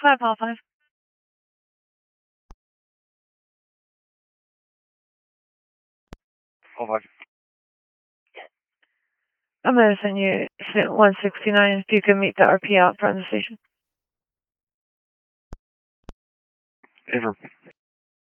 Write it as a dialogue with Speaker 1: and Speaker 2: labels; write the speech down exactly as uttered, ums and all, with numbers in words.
Speaker 1: Five, Paul, five.
Speaker 2: Paul, five.
Speaker 1: I'm going to send you one sixty-nine if you can meet the R P out front of the station.
Speaker 2: Ever.